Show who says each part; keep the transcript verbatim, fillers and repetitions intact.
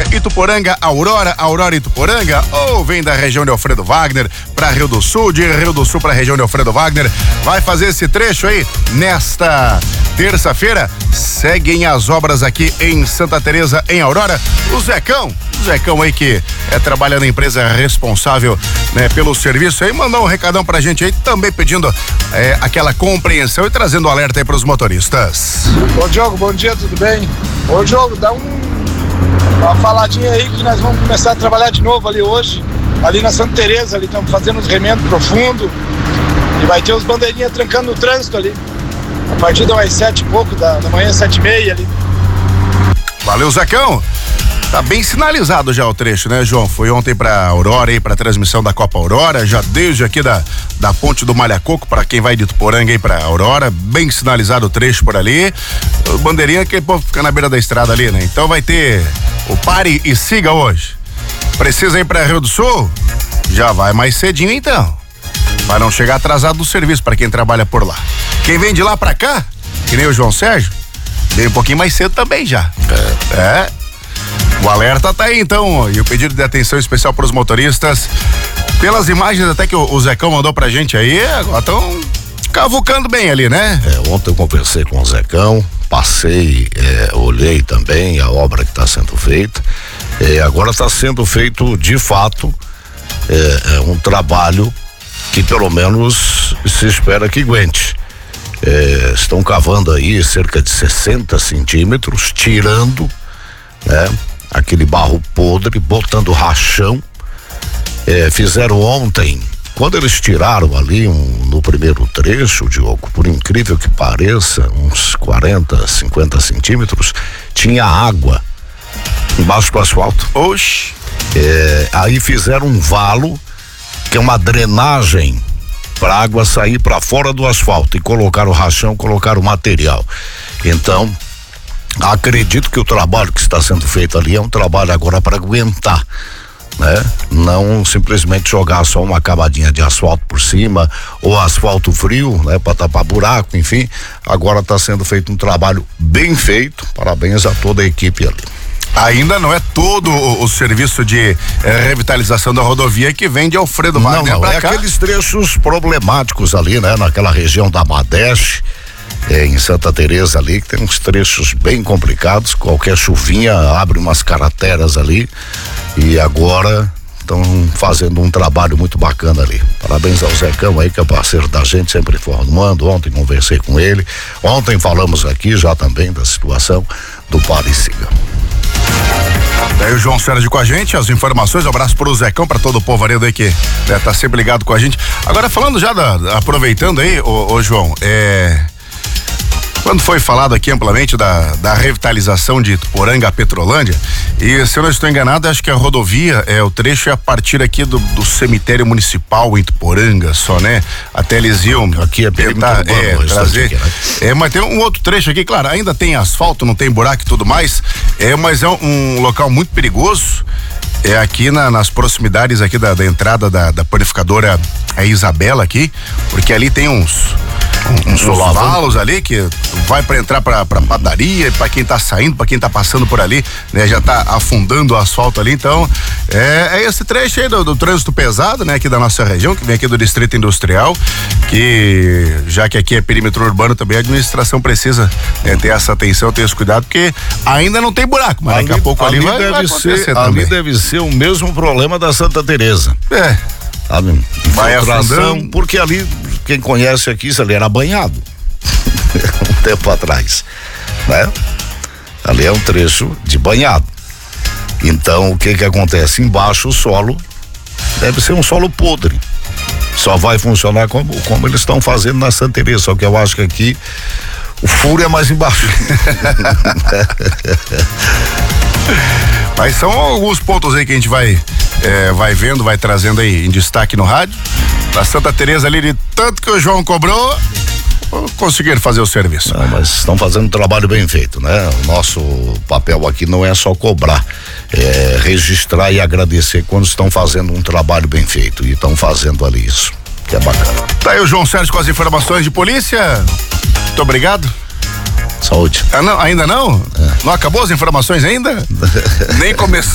Speaker 1: Ituporanga, Aurora, Aurora, Ituporanga, ou vem da região de Alfredo Wagner para Rio do Sul, de Rio do Sul para a região de Alfredo Wagner, vai fazer esse trecho aí nesta terça-feira. Seguem as obras aqui em Santa Teresa, em Aurora. O Zecão, o Zecão aí que é, trabalha na empresa responsável, né, pelo serviço aí, mandou um recadão pra gente aí, também pedindo é, aquela compreensão e trazendo um alerta aí pros motoristas.
Speaker 2: Ô Diogo, bom dia, tudo bem? Ô Diogo, dá um, uma faladinha aí que nós vamos começar a trabalhar de novo ali hoje, ali na Santa Teresa, ali estamos fazendo uns remendos profundos e vai ter os bandeirinhas trancando o trânsito ali, a partir das sete e pouco da, da manhã, sete e meia ali.
Speaker 1: Valeu, Zacão. Tá bem sinalizado já o trecho, né, João? Foi ontem pra Aurora aí, pra transmissão da Copa Aurora, já desde aqui da, da ponte do Malhacoco, pra quem vai de Ituporanga aí pra Aurora, bem sinalizado o trecho por ali. O bandeirinha que pô, fica na beira da estrada ali, né? Então vai ter o pare e siga hoje. Precisa ir pra Rio do Sul? Já vai mais cedinho então, pra não chegar atrasado do serviço pra quem trabalha por lá. Quem vem de lá pra cá, que nem o João Sérgio, vem um pouquinho mais cedo também já. É. É. O alerta tá aí então, e o pedido de atenção especial para os motoristas. Pelas imagens até que o, o Zecão mandou pra gente aí, agora estão cavucando bem ali, né?
Speaker 3: É, ontem eu conversei com o Zecão, passei, é, olhei também a obra que está sendo feita. É, agora está sendo feito de fato é, é um trabalho que pelo menos se espera que aguente. É, estão cavando aí cerca de sessenta centímetros, tirando, né, aquele barro podre, botando rachão. É, fizeram ontem, quando eles tiraram ali um, no primeiro trecho, Diogo, por incrível que pareça, uns quarenta, cinquenta centímetros, tinha água embaixo do asfalto.
Speaker 1: Oxi.
Speaker 3: É, aí fizeram um valo, que é uma drenagem para a água sair para fora do asfalto, e colocaram o rachão, colocaram o material. Então, acredito que o trabalho que está sendo feito ali é um trabalho agora para aguentar, né? Não simplesmente jogar só uma camadinha de asfalto por cima, ou asfalto frio, né? Para tapar buraco, enfim. Agora está sendo feito um trabalho bem feito, parabéns a toda a equipe ali.
Speaker 1: Ainda não é todo o, o serviço de eh, revitalização da rodovia que vem de Alfredo Wagner.
Speaker 3: Não, não,
Speaker 1: pra
Speaker 3: é
Speaker 1: cá.
Speaker 3: Aqueles trechos problemáticos ali, né? Naquela região da Madeste, é, em Santa Teresa ali, que tem uns trechos bem complicados, qualquer chuvinha abre umas crateras ali, e agora estão fazendo um trabalho muito bacana ali. Parabéns ao Zecão aí, que é parceiro da gente, sempre informando. Ontem conversei com ele, ontem falamos aqui já também da situação do Pare e Siga.
Speaker 1: Daí o João Sérgio com a gente, as informações, um abraço pro Zecão, pra todo o povo aí que né, tá sempre ligado com a gente. Agora falando já, da, aproveitando aí, ô, ô João, é... quando foi falado aqui amplamente da, da revitalização de Ituporanga a Petrolândia, e se eu não estou enganado, acho que a rodovia, é, o trecho é a partir aqui do, do cemitério municipal em Ituporanga só, né? Até eles iam
Speaker 3: aqui é
Speaker 1: tentar é, trazer. Aqui, né? É, mas tem um outro trecho aqui, claro, ainda tem asfalto, não tem buraco e tudo mais, é, mas é um, um local muito perigoso. É aqui na, nas proximidades aqui da, da entrada da, da panificadora a Isabela aqui, porque ali tem uns uns, uns valos ali que vai para entrar para para padaria, para quem tá saindo, para quem tá passando por ali, né, já tá afundando o asfalto ali. Então é, é esse trecho aí do, do trânsito pesado, né, aqui da nossa região, que vem aqui do Distrito Industrial, que já que aqui é perímetro urbano também, a administração precisa né, ter essa atenção, ter esse cuidado, porque ainda não tem buraco, mas ali, daqui a pouco ali, ali vai,
Speaker 3: deve
Speaker 1: vai
Speaker 3: ser, ali deve ser o mesmo problema da Santa Teresa.
Speaker 1: É.
Speaker 3: Sabe? Vai afundando, porque ali, quem conhece aqui, isso ali era banhado um tempo atrás, né? Ali é um trecho de banhado. Então, o que que acontece? Embaixo o solo deve ser um solo podre. Só vai funcionar como, como eles estão fazendo na Santa Teresa, só que eu acho que aqui o furo é mais embaixo.
Speaker 1: Mas são alguns pontos aí que a gente vai é, vai vendo, vai trazendo aí em destaque no rádio. Da Santa Teresa ali, de tanto que o João cobrou, conseguiram fazer o serviço.
Speaker 3: Não, mas estão fazendo um trabalho bem feito, né? O nosso papel aqui não é só cobrar, é registrar e agradecer quando estão fazendo um trabalho bem feito, e estão fazendo ali isso, que é bacana.
Speaker 1: Tá aí o João Sérgio com as informações de polícia. Muito obrigado.
Speaker 3: Saúde.
Speaker 1: Ah, não, ainda não? É. Não acabou as informações ainda? Nem começou.